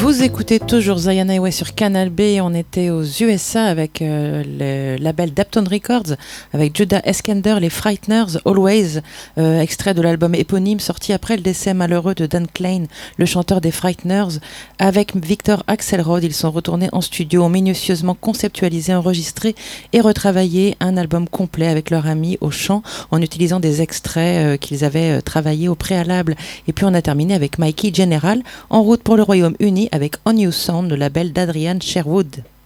Vous écoutez toujours Zion Highway sur Canal B. On était aux USA avec le label Daptone Records, avec Judah Eskender, les Frighteners, Always, extrait de l'album éponyme sorti après le décès malheureux de Dan Klein, le chanteur des Frighteners. Avec Victor Axelrod, ils sont retournés en studio, ont minutieusement conceptualisé, enregistré et retravaillé un album complet avec leur ami au chant en utilisant des extraits qu'ils avaient travaillés au préalable. Et puis on a terminé avec Mikey General, en route pour le Royaume-Uni avec On You Sound, le label d'Adrian Sherwood.